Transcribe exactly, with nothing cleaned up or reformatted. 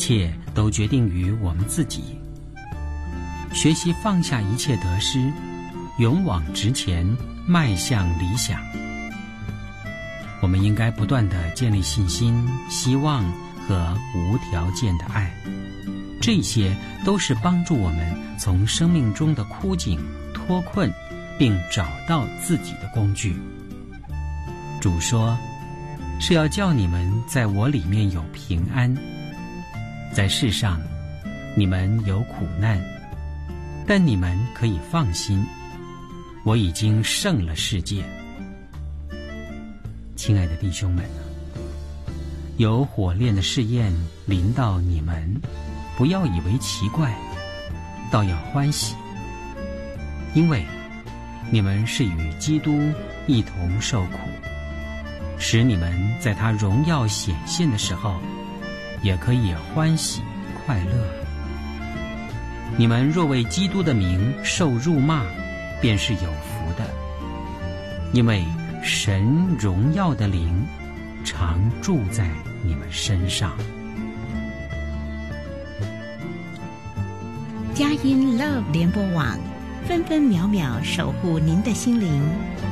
切都决定于我们自己。学习放下一切得失，勇往直前，迈向理想。我们应该不断地建立信心、希望和无条件的爱，这些都是帮助我们从生命中的枯井脱困，并找到自己的工具。主说，是要叫你们在我里面有平安。在世上，你们有苦难，但你们可以放心，我已经胜了世界。亲爱的弟兄们，有火炼的试验临到你们，不要以为奇怪，倒要欢喜，因为你们是与基督一同受苦，使你们在他荣耀显现的时候，也可以欢喜快乐。你们若为基督的名受辱骂，便是有福的，因为神荣耀的灵常住在你们身上。 佳音 Love 联播网，分分秒秒守护您的心灵。